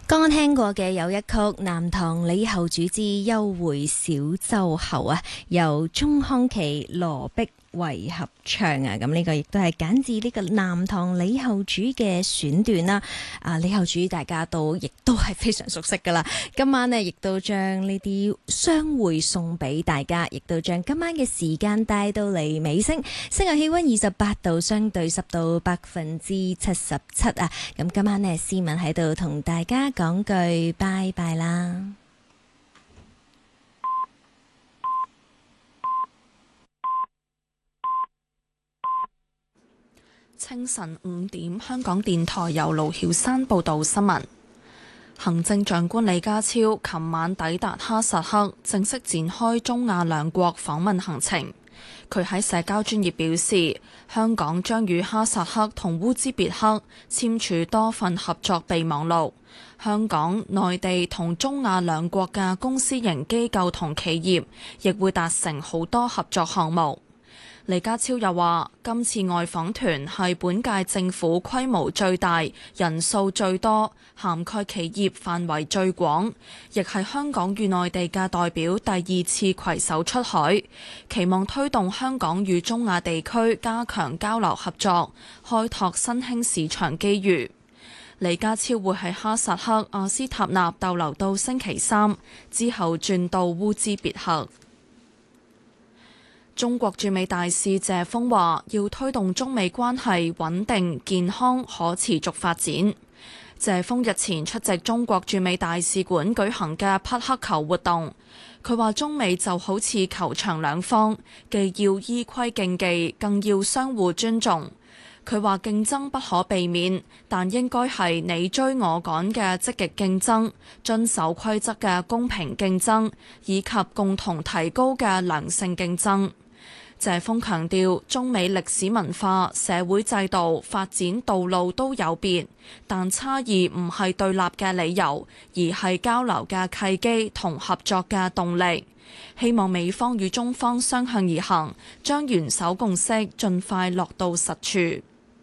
剛剛聽過嘅有一曲《南唐李後主之幽會小洲後》啊，由鐘康琪、羅碧為合唱啊，咁呢個亦都係揀自呢個南唐李後主嘅選段啦。李後主大家亦都係非常熟悉噶啦。今晚呢，亦都將呢啲相會送俾大家，亦都將今晚嘅時間帶到嚟尾聲。室外氣溫28度，相對濕度77%啊。咁今晚呢，思文喺度同大家講句拜拜啦。 清晨5點，香港電台由盧曉山報道新聞。行政長官李家超琴晚抵達哈薩克，正式展開中亞兩國訪問行程。佢喺社交專頁表示，香港將與哈薩克同烏茲別克簽署多份合作備忘錄。香港、內地同中亞兩國嘅公私營機構同企業亦會達成好多合作項目。李家超又話，今次外訪團係本屆政府規模最大、人數最多、涵蓋企業範圍最廣，亦係香港與內地嘅代表第2次攜手出海，期望推動香港與中亞地區加強交流合作，開拓新興市場機遇。李家超會喺哈薩克阿斯塔納逗留到星期3，之後轉到烏茲別克。中國駐美大使謝鋒話，要推動中美關係穩定、健康、可持續發展。謝鋒日前出席中國駐美大使館舉行嘅匹克球活動，佢話中美就好似球場兩方，既要依規競技，更要相互尊重。佢話競爭不可避免，但應該係你追我趕嘅積極競爭，遵守規則嘅公平競爭，以及共同提高嘅良性競爭。謝鋒強調，中美歷史文化、社會制度、發展道路都有別，但差異唔係對立嘅理由，而係交流嘅契機同合作嘅動力。希望美方與中方相向而行，將元首共識盡快落到實處。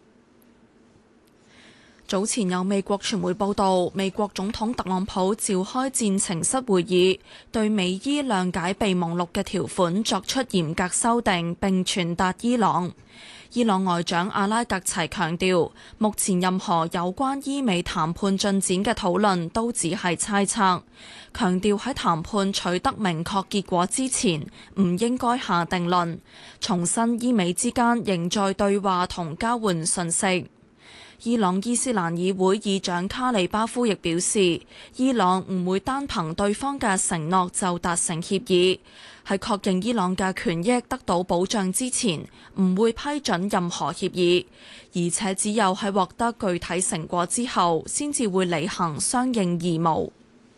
早前有美國傳媒報道，美國總統特朗普召開戰情室會議，對美伊諒解備忘錄嘅條款作出嚴格修訂，並傳達伊朗。伊朗外長阿拉格齊強調，目前任何有關伊美談判進展嘅討論都只係猜測，強調喺談判取得明確結果之前，唔應該下定論，重申伊美之間仍在對話同交換信息。伊朗伊斯蘭議會議長卡里巴夫亦表示，伊朗唔會單憑對方嘅承諾就達成協議，喺確認伊朗嘅權益得到保障之前，唔會批准任何協議，而且只有喺獲得具體成果之後，先至會履行相應義務。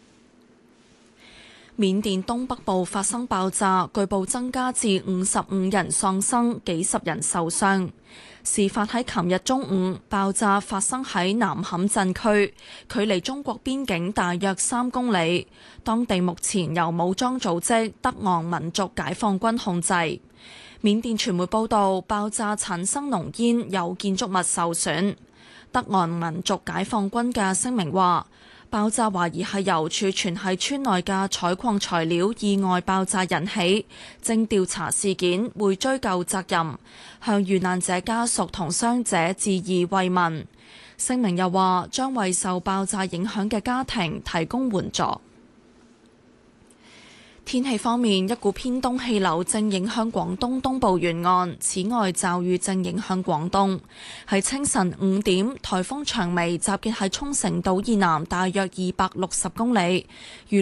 緬甸東北部發生爆炸，據報增加至55人喪生，幾十人受傷。事發喺琴日中午，爆炸發生喺南坎鎮區，距離中國邊境大約3公里。當地目前由武裝組織德昂民族解放軍控制。緬甸傳媒報道，爆炸產生濃煙，有建築物受損。德昂民族解放軍嘅聲明話，爆炸懷疑係由儲存喺村內嘅採礦材料意外爆炸引起，正調查事件，會追究責任，向遇難者家屬同傷者致以慰問。聲明又話，將為受爆炸影響嘅家庭提供援助。天氣方面，一股偏東氣流正影響廣東東部沿岸，此外驟雨正影響廣東。喺清晨5點，颱風長眉集結喺沖繩島以南大約260公里。